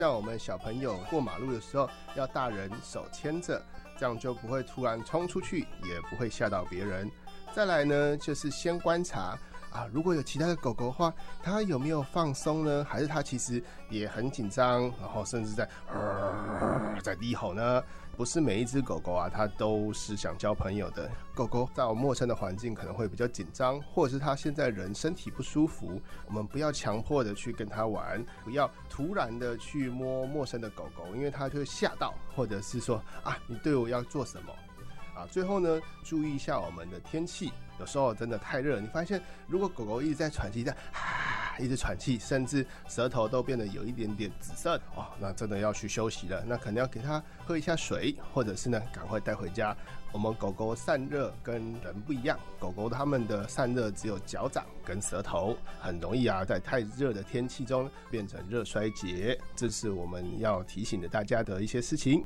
让我们小朋友过马路的时候要大人手牵着，这样就不会突然冲出去，也不会吓到别人。再来呢，就是先观察如果有其他的狗狗的话，它有没有放松呢？还是它其实也很紧张，然后甚至在低吼呢？不是每一只狗狗它都是想交朋友的。狗狗在我陌生的环境可能会比较紧张，或者是它现在人身体不舒服，我们不要强迫的去跟它玩，不要突然的去摸陌生的狗狗，因为它就会吓到，或者是说你对我要做什么？最后呢，注意一下我们的天气，有时候真的太热，你发现如果狗狗一直在喘气，一直喘气，甚至舌头都变得有一点点紫色那真的要去休息了。那可能要给它喝一下水，或者是呢赶快带回家。我们狗狗散热跟人不一样，狗狗它们的散热只有脚掌跟舌头，很容易在太热的天气中变成热衰竭，这是我们要提醒的大家的一些事情。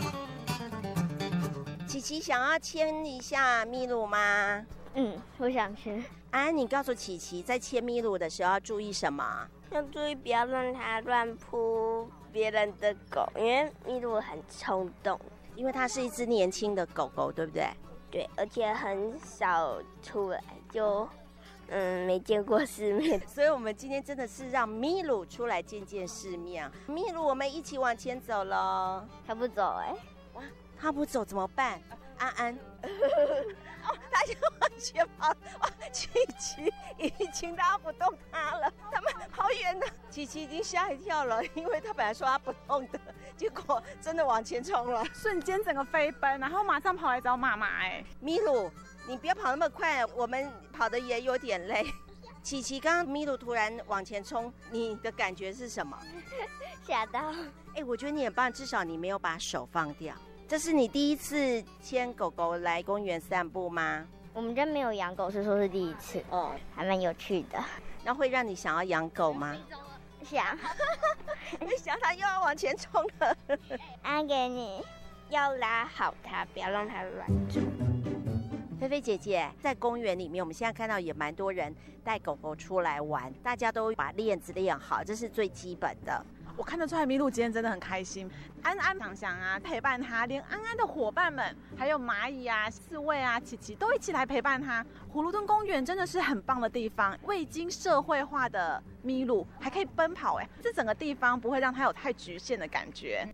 琪琪想要牵一下咪鲁吗？ 我想牵。 你告诉琪琪，在牵咪鲁的时候要注意什么？ 要注意不要让它乱扑别人的狗，因为咪鲁很冲动， 因为它是一只年轻的狗狗，对不对？ 对，而且很少出来，就没见过世面。 所以我们今天真的是让咪鲁出来见见世面。咪鲁，我们一起往前走咯。 他不走哇，他不走怎么办？安安他就往前跑，琪琪已经拉不动他了，他们好远的。琪琪已经吓一跳了，因为他本来说他不动的，结果真的往前冲了， 瞬间整个飞奔，然后马上跑来找妈妈。 咪鲁，你不要跑那么快，我们跑得也有点累。琪琪，刚刚咪鲁突然往前冲，你的感觉是什么？ 吓到。 我觉得你很棒，至少你没有把手放掉。这是你第一次牵狗狗来公园散步吗？ 我们家没有养狗，是说是第一次还蛮有趣的。 那会让你想要养狗吗？ 想。 没想到又要往前冲了。 给你，要拉好它，不要让它乱走。 菲菲姐姐，在公园里面，我们现在看到也蛮多人带狗狗出来玩，大家都把链子练好，这是最基本的。 我看得出来咪鲁今天真的很开心，安安、想想陪伴他，连安安的伙伴们，还有蚂蚁刺猬琪琪都一起来陪伴他。葫芦墩公园真的是很棒的地方，未经社会化的咪鲁还可以奔跑，这整个地方不会让他有太局限的感觉。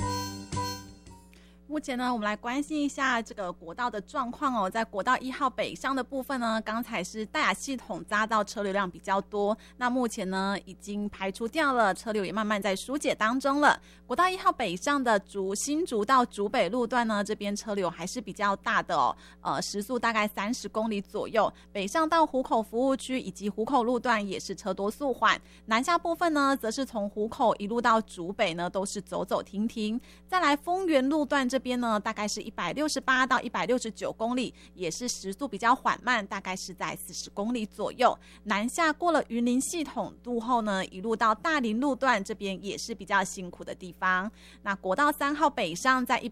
目前呢，我们来关心一下这个国道的状况在国道1号北上的部分呢，刚才是戴雅系统匝道车流量比较多，那目前呢已经排除掉了，车流也慢慢在疏解当中了。国道1号北上的新竹到竹北路段呢，这边车流还是比较大的时速大概30公里左右。北上到湖口服务区以及湖口路段也是车多速缓。南下部分呢，则是从湖口一路到竹北呢，都是走走停停。再来丰原路段这边呢，大概是168到169公里，也是时速比较缓慢，大概是在40公里左右。南下过了云林系统路后呢，一路到大林路段这边也是比较辛苦的地方。那国道3号北上在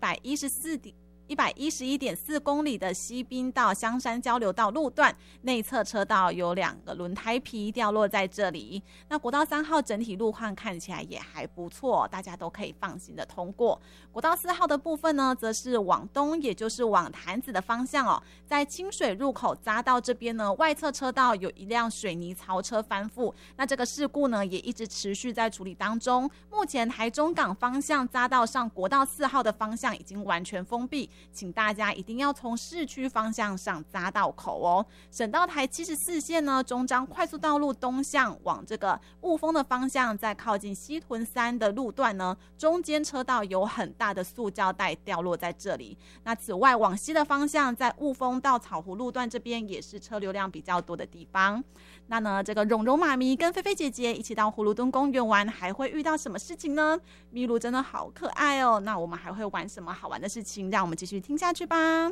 111.4公里的西滨到香山交流道路段，内侧车道有2个轮胎皮掉落在这里。那国道3号整体路况看起来也还不错，大家都可以放心的通过。国道4号的部分呢，则是往东，也就是往潭子的方向在清水入口匝道这边呢，外侧车道有一辆水泥槽车翻覆，那这个事故呢也一直持续在处理当中。目前台中港方向匝道上国道4号的方向已经完全封闭，请大家一定要从市区方向上匝道口省道台74线呢，中彰快速道路东向往这个雾峰的方向，在靠近西屯3的路段呢，中间车道有很大的塑胶袋掉落在这里。那此外往西的方向，在雾峰到草湖路段这边也是车流量比较多的地方。那呢，这个蓉蓉妈咪跟菲菲姐姐一起到葫芦墩公园玩，还会遇到什么事情呢？咪鲁真的好可爱那我们还会玩什么好玩的事情？让我们继续听下去吧。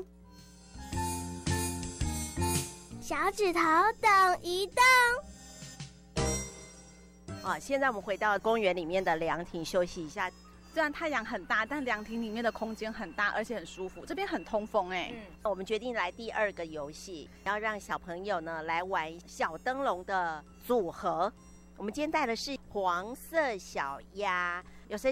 小指头动一动。 现在我们回到公园里面的凉亭休息一下。 虽然太阳很大，但凉亭里面的空间很大，而且很舒服，这边很通风我们决定来第2个游戏，要让小朋友呢来玩小灯笼的组合。我们今天带的是黄色小鸭，